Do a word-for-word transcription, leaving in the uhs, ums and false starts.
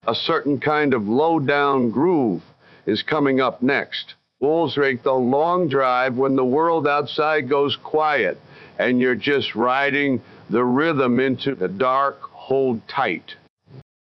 A certain kind of low-down groove is coming up next. Wolves Rake, the long drive when the world outside goes quiet and you're just riding the rhythm into the dark, hold tight.